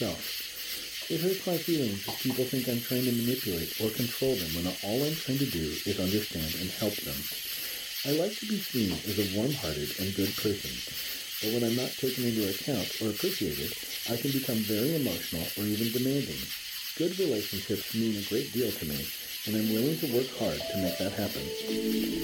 It hurts my feelings if people think I'm trying to manipulate or control them when all I'm trying to do is understand and help them. I like to be seen as a warm-hearted and good person, but when I'm not taken into account or appreciated, I can become very emotional or even demanding. Good relationships mean a great deal to me, and I'm willing to work hard to make that happen.